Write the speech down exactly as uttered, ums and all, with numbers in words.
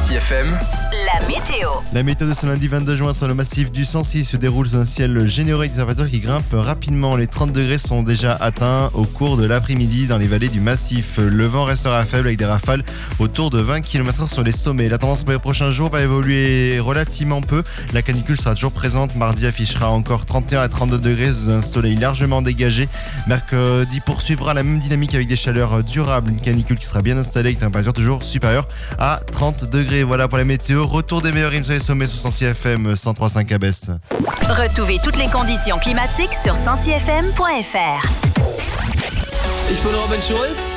Sensi F M. La météo. La météo de ce lundi vingt-deux juin sur le massif du Sancy se déroule sous un ciel généreux avec des températures qui grimpent rapidement. Les trente degrés sont déjà atteints au cours de l'après-midi dans les vallées du massif. Le vent restera faible avec des rafales autour de vingt kilomètres heure sur les sommets. La tendance pour les prochains jours va évoluer relativement peu. La canicule sera toujours présente. Mardi affichera encore trente et un à trente-deux degrés sous un soleil largement dégagé. Mercredi poursuivra la même dynamique avec des chaleurs durables. Une canicule qui sera bien installée avec des températures toujours supérieures à trente degrés. Voilà pour la météo. Retour des meilleurs rimes sur les sommets sur Sensi F M cent trois virgule cinq à Besse. Retrouvez toutes les conditions climatiques sur sensi f m point f r. Ich bin Robin Schulz.